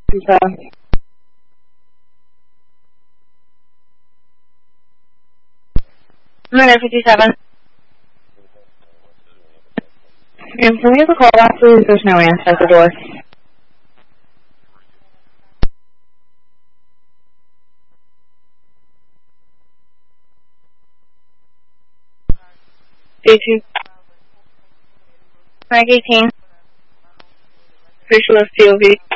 Minute 57. Can we have a call back, please? There's no answer at the door. Day 2. Mag 18. Visual POV.